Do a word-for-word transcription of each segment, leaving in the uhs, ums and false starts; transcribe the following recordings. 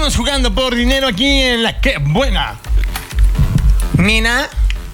Estamos jugando por dinero aquí en la que buena. Nina.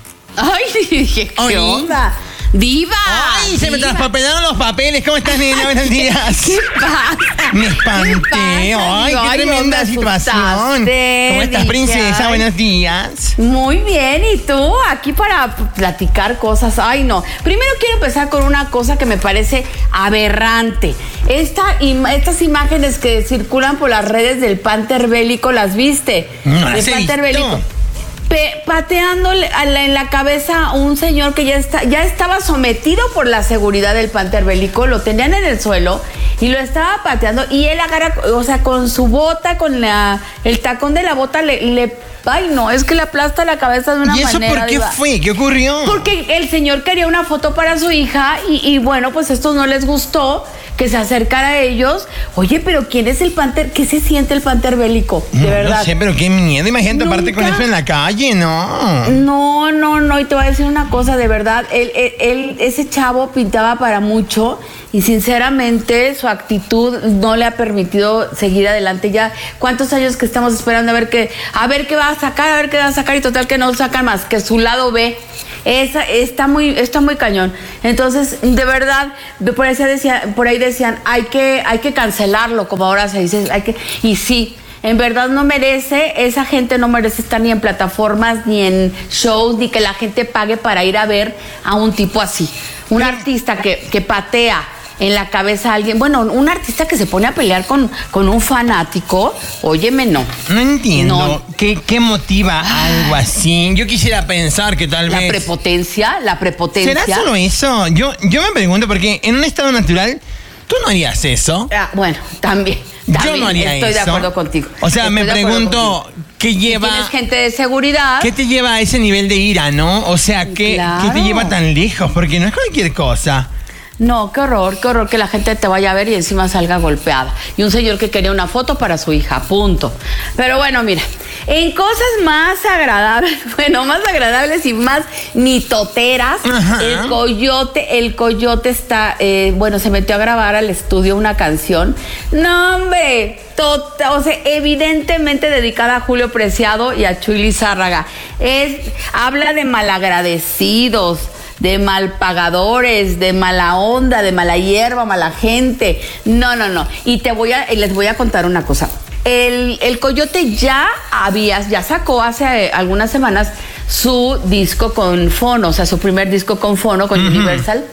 Ay, dije, ¿qué Oye. onda? ¡Diva! ¡Ay! Se me diva. traspapelaron los papeles. ¿Cómo estás, Nina? Buenos días. ¿Qué pasa? Me espanté. ¿Qué pasa? Ay, qué Ay, tremenda me situación. asustaste, ¿Cómo estás, dije, princesa? ay. Buenos días. Muy bien, ¿y tú? Aquí para platicar cosas. Ay, no. Primero quiero empezar con una cosa que me parece aberrante. Esta, im- estas imágenes que circulan por las redes del Panther Bélico, ¿las viste? No las El he Panther visto. Bélico. Pe- pateándole a la- en la cabeza a un señor que ya está, ya estaba sometido por la seguridad del Panther Bélico, lo tenían en el suelo y lo estaba pateando y él agarra, o sea, con su bota, con la, el tacón de la bota le, le ay no, es que le aplasta la cabeza de una ¿Y eso manera. por qué diva. fue? ¿Qué ocurrió? Porque el señor quería una foto para su hija y, y bueno, pues esto no les gustó, que se acercara a ellos. Oye, pero ¿quién es el Panther? ¿Qué se siente el Panther Bélico? De No, verdad. No sé, pero qué miedo. Imagínate, aparte con Nunca. eso en la calle, ¿no? No, no, no, y te voy a decir una cosa, de verdad, él, él, él- ese chavo pintaba para mucho y sinceramente su actitud no le ha permitido seguir adelante. Ya, ¿cuántos años que estamos esperando a ver qué, a ver qué va a sacar, a ver qué va a sacar y total que no sacan más que su lado B? Esa, está muy, está muy cañón. Entonces, de verdad, de por ahí se decía, por ahí decían, hay que, hay que cancelarlo, como ahora se dice, hay que, y sí. En verdad no merece, esa gente no merece estar ni en plataformas, ni en shows, ni que la gente pague para ir a ver a un tipo así. Un artista que, que patea en la cabeza a alguien. Bueno, un artista que se pone a pelear con, con un fanático, óyeme, no. No entiendo. No. ¿Qué, ¿Qué motiva algo así? Yo quisiera pensar que tal La vez... prepotencia, la prepotencia. ¿Será solo eso? Yo, yo me pregunto, porque en un estado natural, ¿tú no harías eso? Ah, bueno, también. Yo también no haría estoy eso. de acuerdo contigo. O sea, Estoy me de acuerdo pregunto, contigo. ¿qué lleva... Tienes gente de seguridad. ¿Qué te lleva a ese nivel de ira, no? O sea, ¿qué, Claro. ¿qué te lleva tan lejos? Porque no es cualquier cosa. No, qué horror, qué horror que la gente te vaya a ver y encima salga golpeada. Y un señor que quería una foto para su hija, punto. Pero bueno, mira, en cosas más agradables, bueno, más agradables y más mitoteras, Ajá. el coyote, el coyote está, eh, bueno, se metió a grabar al estudio una canción. No, hombre, tota- o sea, evidentemente dedicada a Julio Preciado y a Chuy Lizárraga. Es, habla de malagradecidos, de malpagadores, de mala onda, de mala hierba, mala gente. No, no, no. Y te voy a, les voy a contar una cosa. El, el Coyote ya había, ya sacó hace eh, algunas semanas su disco con Fono, o sea, su primer disco con Fono, con Universal.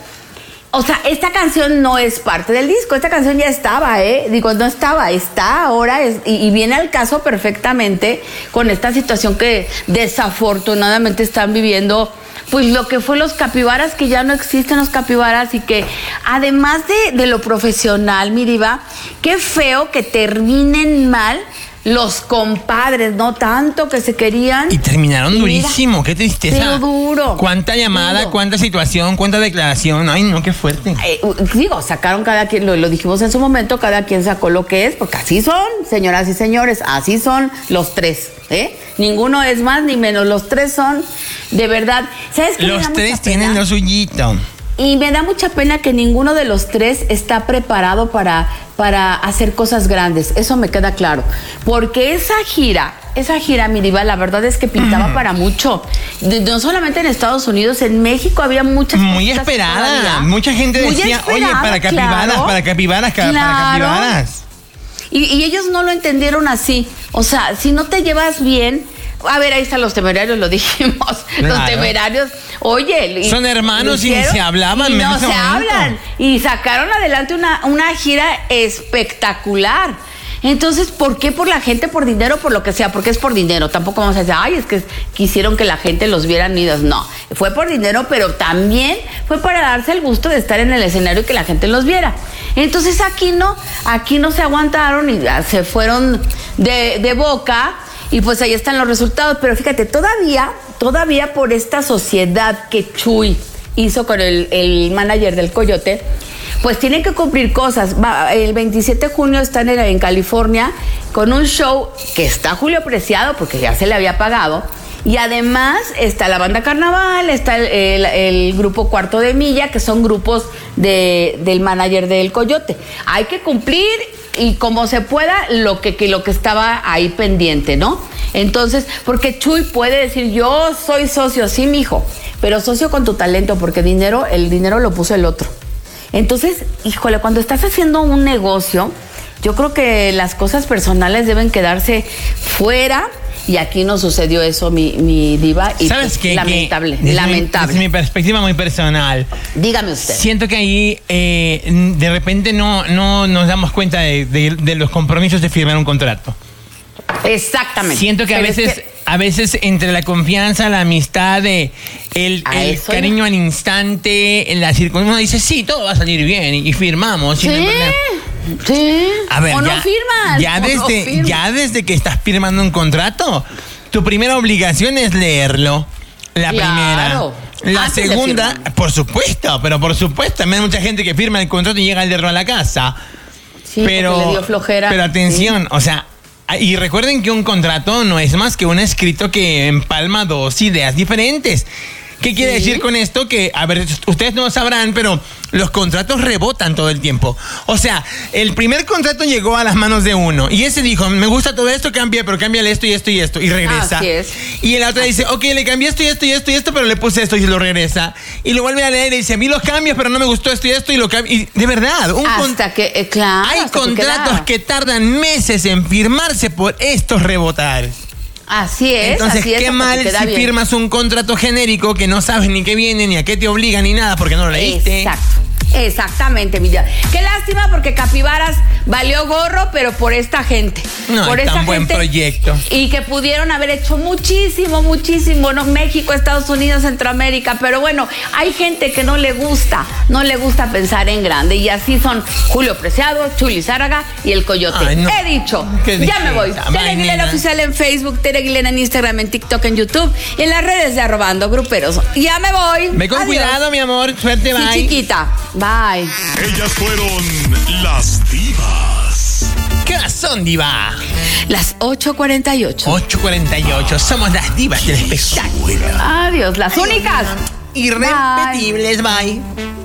O sea, esta canción no es parte del disco, esta canción ya estaba, ¿eh? Digo, no estaba, está ahora es, y, y viene al caso perfectamente con esta situación que desafortunadamente están viviendo, pues lo que fue los capibaras, que ya no existen los capibaras y que además de, de lo profesional, mi diva, qué feo que terminen mal los compadres, ¿no? Tanto que se querían. Y terminaron Y mira, durísimo, qué tristeza. pero duro. Cuánta llamada, Duro. cuánta situación, cuánta declaración. Ay, no, qué fuerte. Eh, digo, sacaron cada quien, lo, lo dijimos en su momento, cada quien sacó lo que es, porque así son, señoras y señores, así son los tres, ¿eh? Ninguno es más ni menos, los tres son, de verdad. ¿Sabes qué me da Los mucha tres pena? tienen lo suyito. Y me da mucha pena que ninguno de los tres está preparado para, para hacer cosas grandes. Eso me queda claro. Porque esa gira, esa gira, mi diva, la verdad es que pintaba para mucho. De- no solamente en Estados Unidos, en México había muchas Muy cositas esperada. todavía. Mucha gente Muy decía, oye, esperada, para capibaras, claro. para capibaras, ca- para Claro. capibaras. Y, y ellos no lo entendieron así. O sea, si no te llevas bien... A ver, ahí están los temerarios, lo dijimos. Los Claro. temerarios, oye... y- Son hermanos lo y hicieron, se hablaban y en no ese se momento. hablan. Y sacaron adelante una, una gira espectacular. Entonces, ¿por qué? Por la gente, por dinero, por lo que sea, porque es por dinero. Tampoco vamos a decir, ay, es que quisieron que la gente los viera unidos. No, fue por dinero, pero también fue para darse el gusto de estar en el escenario y que la gente los viera. Entonces aquí no, aquí no se aguantaron y se fueron de, de boca y pues ahí están los resultados. Pero fíjate, todavía, todavía por esta sociedad que Chuy hizo con el, el manager del Coyote, pues tienen que cumplir cosas. Va, el veintisiete de junio están en, en California con un show que está Julio Preciado porque ya se le había pagado. Y además está la banda Carnaval, está el, el, el grupo Cuarto de Milla, que son grupos de, del manager del Coyote. Hay que cumplir y como se pueda lo que, que lo que estaba ahí pendiente, ¿no? Entonces, porque Chuy puede decir, yo soy socio, sí, mijo, pero socio con tu talento, porque dinero, el dinero lo puso el otro. Entonces, híjole, cuando estás haciendo un negocio, yo creo que las cosas personales deben quedarse fuera. Y aquí no sucedió eso, mi, mi diva. Y ¿sabes pues, qué? Lamentable, Que lamentable. Desde mi perspectiva muy personal. Dígame usted. Siento que ahí eh, de repente no, no nos damos cuenta de, de, de los compromisos de firmar un contrato. Exactamente. Siento que a Pero veces, es que... a veces entre la confianza, la amistad, de, el, el cariño al instante, la circunstancia, uno dice, sí, todo va a salir bien y firmamos. Sí. Y no, Sí. A ver, o ya, no firmas. Ya o desde, no firmas. ya desde que estás firmando un contrato, tu primera obligación es leerlo. La Claro. primera. La Antes de segunda, firmar. por supuesto, pero por supuesto, también hay mucha gente que firma el contrato y llega el derro a la casa. Sí, pero, porque le dio flojera. pero atención, o sea, y recuerden que un contrato no es más que un escrito que empalma dos ideas diferentes. ¿Qué quiere Sí. decir con esto? Que, a ver, ustedes no sabrán, pero los contratos rebotan todo el tiempo. O sea, el primer contrato llegó a las manos de uno y ese dijo, me gusta todo esto, cambia, pero cámbiale esto y esto y esto, y regresa. Así es. Y el otro dice, ok, le cambié esto y esto y esto y esto, pero le puse esto y lo regresa. Y lo vuelve a leer y dice, vi los cambios, pero no me gustó esto y esto y lo cambia. Y de verdad, un con- Hasta que, eh, claro. hay hasta contratos que, que tardan meses en firmarse por estos rebotar. Así es. Entonces, así es, qué hasta mal que queda si bien. firmas un contrato genérico que no sabes ni qué viene, ni a qué te obliga, ni nada, porque no lo leíste. Exacto. Exactamente, Villa. Qué lástima porque Capibaras valió gorro, pero por esta gente. No, por es esta tan buen gente, proyecto. Y que pudieron haber hecho muchísimo, muchísimo, ¿no? México, Estados Unidos, Centroamérica. Pero bueno, hay gente que no le gusta, no le gusta pensar en grande. Y así son Julio Preciado, Chuy Lizárraga y el Coyote. Ay, no. He dicho. Qué Ya me voy. tristeza. Tere Bye, Aguilera nena. Oficial en Facebook, Tere Aguilera en Instagram, en TikTok, en YouTube y en las redes de Arrobando Gruperos. Ya me voy. Ve con Adiós. cuidado, mi amor. Suerte, Sí, bye. chiquita. Bye. Ellas fueron las divas. ¿Qué horas son, diva? Las ocho cuarenta y ocho. ocho cuarenta y ocho. Somos las divas del espectáculo. Adiós, las únicas. Irrepetibles, bye.